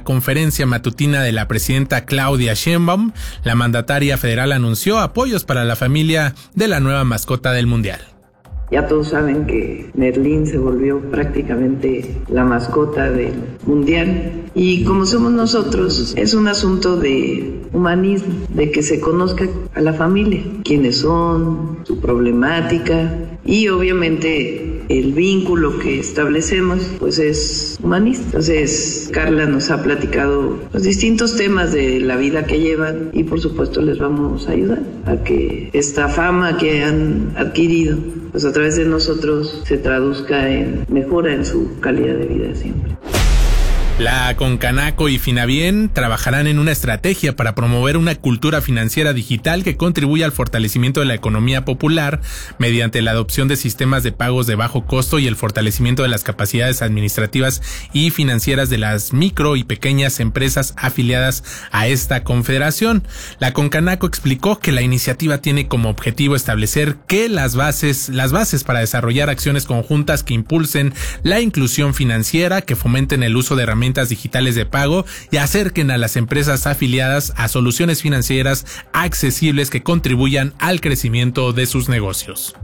conferencia matutina de la presidenta Claudia Sheinbaum, la mandataria federal anunció apoyos para la familia de la nueva mascota del Mundial. Ya todos saben que Merlín se volvió prácticamente la mascota del Mundial. Y como somos nosotros, es un asunto de humanismo, de que se conozca a la familia, quiénes son, su problemática y obviamente el vínculo que establecemos pues es humanista. Entonces Carla nos ha platicado los distintos temas de la vida que llevan y por supuesto les vamos a ayudar a que esta fama que han adquirido pues a través de nosotros se traduzca en mejora en su calidad de vida siempre. La Concanaco y Finabien trabajarán en una estrategia para promover una cultura financiera digital que contribuya al fortalecimiento de la economía popular mediante la adopción de sistemas de pagos de bajo costo y el fortalecimiento de las capacidades administrativas y financieras de las micro y pequeñas empresas afiliadas a esta confederación. La Concanaco explicó que la iniciativa tiene como objetivo establecer que las bases para desarrollar acciones conjuntas que impulsen la inclusión financiera, que fomenten el uso de herramientas digitales de pago y acerquen a las empresas afiliadas a soluciones financieras accesibles que contribuyan al crecimiento de sus negocios.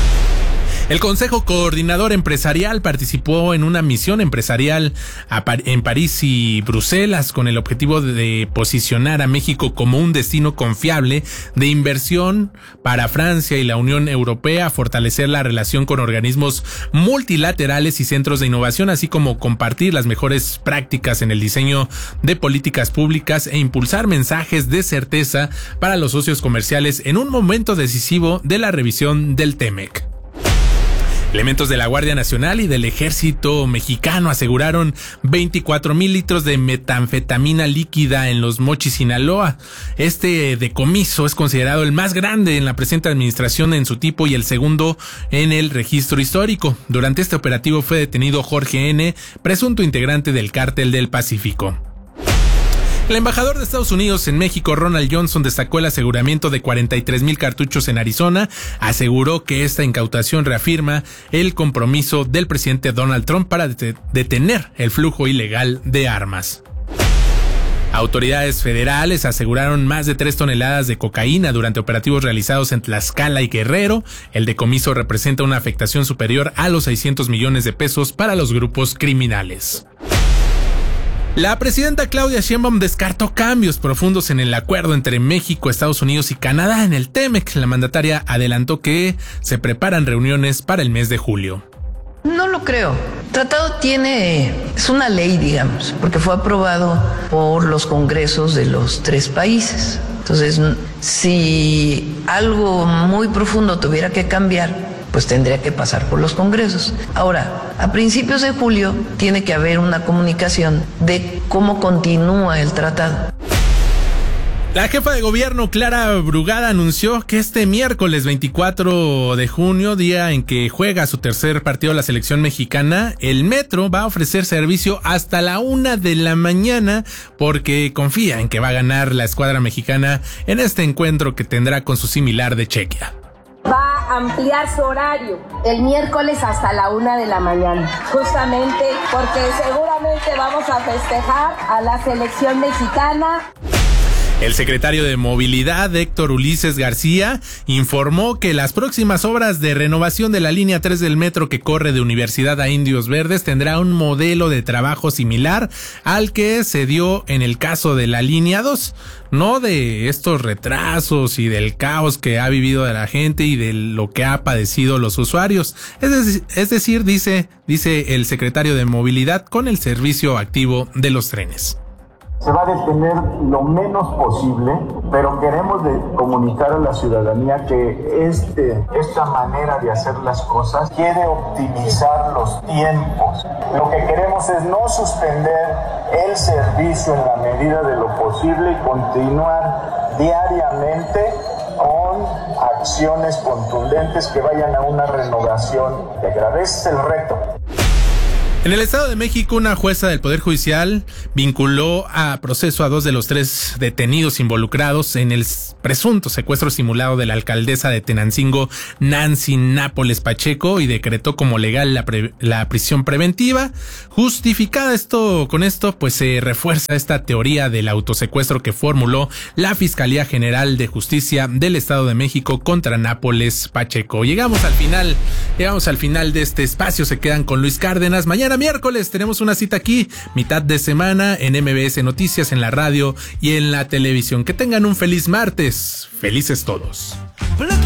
El Consejo Coordinador Empresarial participó en una misión empresarial en París y Bruselas con el objetivo de posicionar a México como un destino confiable de inversión para Francia y la Unión Europea, fortalecer la relación con organismos multilaterales y centros de innovación, así como compartir las mejores prácticas en el diseño de políticas públicas e impulsar mensajes de certeza para los socios comerciales en un momento decisivo de la revisión del TEMEC. Elementos de la Guardia Nacional y del Ejército Mexicano aseguraron 24,000 litros de metanfetamina líquida en Los Mochis, Sinaloa. Este decomiso es considerado el más grande en la presente administración en su tipo y el segundo en el registro histórico. Durante este operativo fue detenido Jorge N., presunto integrante del Cártel del Pacífico. El embajador de Estados Unidos en México, Ronald Johnson, destacó el aseguramiento de 43,000 cartuchos en Arizona. Aseguró que esta incautación reafirma el compromiso del presidente Donald Trump para detener el flujo ilegal de armas. Autoridades federales aseguraron más de 3 toneladas de cocaína durante operativos realizados en Tlaxcala y Guerrero. El decomiso representa una afectación superior a los 600 millones de pesos para los grupos criminales. La presidenta Claudia Sheinbaum descartó cambios profundos en el acuerdo entre México, Estados Unidos y Canadá en el TEMEC. La mandataria adelantó que se preparan reuniones para el mes de julio. No lo creo. El tratado es una ley, digamos, porque fue aprobado por los congresos de los 3 países. Entonces, si algo muy profundo tuviera que cambiar, pues tendría que pasar por los congresos. Ahora, a principios de julio tiene que haber una comunicación de cómo continúa el tratado. La jefa de gobierno, Clara Brugada, anunció que este miércoles 24 de junio, día en que juega su tercer partido la selección mexicana, el metro va a ofrecer servicio hasta la 1 de la mañana porque confía en que va a ganar la escuadra mexicana en este encuentro que tendrá con su similar de Chequia. Va a ampliar su horario el miércoles hasta la 1 de la mañana, justamente porque seguramente vamos a festejar a la selección mexicana. El secretario de Movilidad, Héctor Ulises García, informó que las próximas obras de renovación de la línea 3 del metro que corre de Universidad a Indios Verdes tendrá un modelo de trabajo similar al que se dio en el caso de la línea 2, no de estos retrasos y del caos que ha vivido de la gente y de lo que ha padecido los usuarios. Es decir, dice el secretario de Movilidad, con el servicio activo de los trenes. Se va a detener lo menos posible, pero queremos comunicar a la ciudadanía que esta manera de hacer las cosas quiere optimizar los tiempos. Lo que queremos es no suspender el servicio en la medida de lo posible y continuar diariamente con acciones contundentes que vayan a una renovación íntegra. Ese es el reto. En el Estado de México, una jueza del Poder Judicial vinculó a proceso a 2 de los 3 detenidos involucrados en el presunto secuestro simulado de la alcaldesa de Tenancingo, Nancy Nápoles Pacheco, y decretó como legal la prisión preventiva. Justificada con esto, pues se refuerza esta teoría del autosecuestro que formuló la Fiscalía General de Justicia del Estado de México contra Nápoles Pacheco. Llegamos al final de este espacio. Se quedan con Luis Cárdenas. Mañana miércoles tenemos una cita aquí, mitad de semana, en MBS Noticias, en la radio y en la televisión. Que tengan un feliz martes. Felices todos.